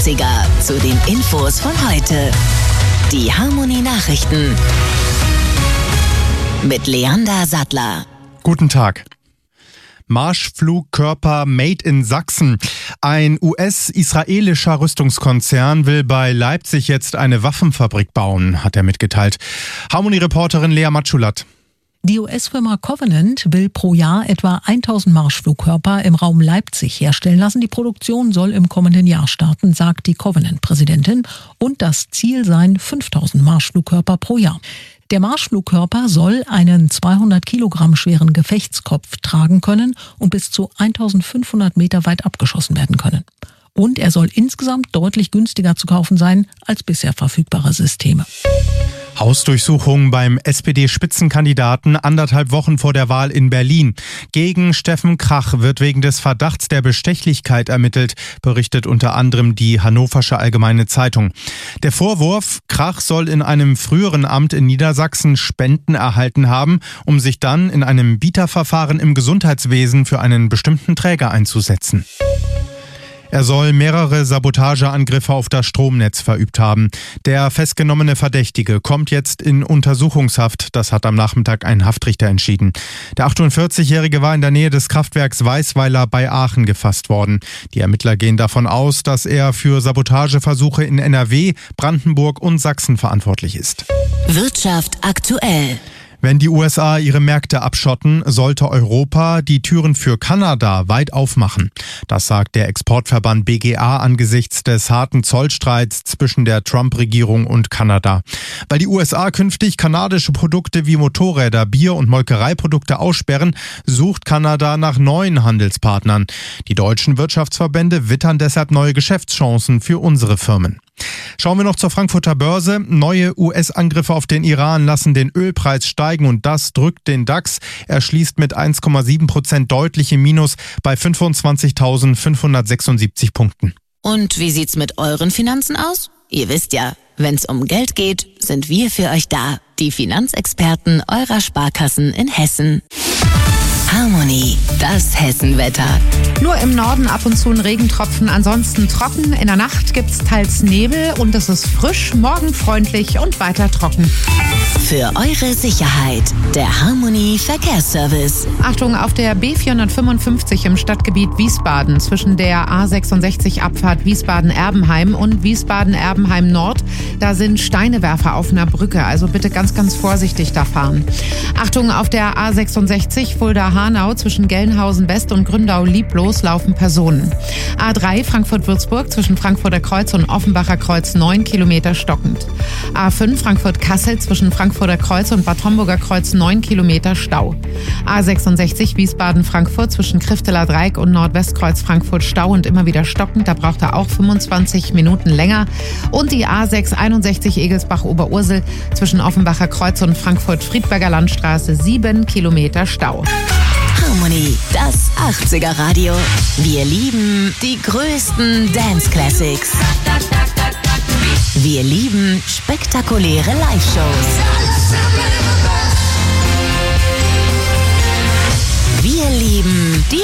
80er zu den Infos von heute. Die Harmony Nachrichten mit Leander Sattler. Guten Tag. Marschflugkörper Made in Sachsen. Ein US-israelischer Rüstungskonzern will bei Leipzig jetzt eine Waffenfabrik bauen, hat er mitgeteilt. Harmony-Reporterin Lea Matschulat. Die US-Firma Covenant will pro Jahr etwa 1000 Marschflugkörper im Raum Leipzig herstellen lassen. Die Produktion soll im kommenden Jahr starten, sagt die Covenant-Präsidentin. Und das Ziel seien 5000 Marschflugkörper pro Jahr. Der Marschflugkörper soll einen 200 Kilogramm schweren Gefechtskopf tragen können und bis zu 1500 Meter weit abgeschossen werden können. Und er soll insgesamt deutlich günstiger zu kaufen sein als bisher verfügbare Systeme. Hausdurchsuchung beim SPD-Spitzenkandidaten 1,5 Wochen vor der Wahl in Berlin. Gegen Steffen Krach wird wegen des Verdachts der Bestechlichkeit ermittelt, berichtet unter anderem die Hannoversche Allgemeine Zeitung. Der Vorwurf, Krach soll in einem früheren Amt in Niedersachsen Spenden erhalten haben, um sich dann in einem Bieterverfahren im Gesundheitswesen für einen bestimmten Träger einzusetzen. Er soll mehrere Sabotageangriffe auf das Stromnetz verübt haben. Der festgenommene Verdächtige kommt jetzt in Untersuchungshaft. Das hat am Nachmittag ein Haftrichter entschieden. Der 48-Jährige war in der Nähe des Kraftwerks Weißweiler bei Aachen gefasst worden. Die Ermittler gehen davon aus, dass er für Sabotageversuche in NRW, Brandenburg und Sachsen verantwortlich ist. Wirtschaft aktuell. Wenn die USA ihre Märkte abschotten, sollte Europa die Türen für Kanada weit aufmachen. Das sagt der Exportverband BGA angesichts des harten Zollstreits zwischen der Trump-Regierung und Kanada. Weil die USA künftig kanadische Produkte wie Motorräder, Bier und Molkereiprodukte aussperren, sucht Kanada nach neuen Handelspartnern. Die deutschen Wirtschaftsverbände wittern deshalb neue Geschäftschancen für unsere Firmen. Schauen wir noch zur Frankfurter Börse. Neue US-Angriffe auf den Iran lassen den Ölpreis steigen und das drückt den DAX. Er schließt mit 1,7% deutlich im Minus bei 25.576 Punkten. Und wie sieht's mit euren Finanzen aus? Ihr wisst ja, wenn's um Geld geht, sind wir für euch da. Die Finanzexperten eurer Sparkassen in Hessen. Harmony, das Hessenwetter. Nur im Norden ab und zu ein Regentropfen, ansonsten trocken. In der Nacht gibt's teils Nebel und es ist frisch, morgenfreundlich und weiter trocken. Für eure Sicherheit, der Harmony Verkehrsservice. Achtung, auf der B455 im Stadtgebiet Wiesbaden zwischen der A66 Abfahrt Wiesbaden-Erbenheim und Wiesbaden-Erbenheim Nord. Da sind Steinewerfer auf einer Brücke, also bitte ganz, ganz vorsichtig da fahren. Achtung, auf der A66 Fulda-Hanau zwischen Gelnhausen West und Gründau-Lieblos laufen Personen. A3 Frankfurt-Würzburg zwischen Frankfurter Kreuz und Offenbacher Kreuz 9 Kilometer stockend. A5 Frankfurt-Kassel zwischen Frankfurter Kreuz und Bad Homburger Kreuz 9 Kilometer Stau. A66 Wiesbaden-Frankfurt zwischen Krifteler Dreieck und Nordwestkreuz Frankfurt Stau und immer wieder stockend. Da braucht er auch 25 Minuten länger. Und die A661 Egelsbach-Oberursel zwischen Offenbacher Kreuz und Frankfurt-Friedberger Landstraße 7 Kilometer Stau. Harmony, das 80er Radio. Wir lieben die größten Dance Classics. Wir lieben spektakuläre Live-Shows. Wir lieben die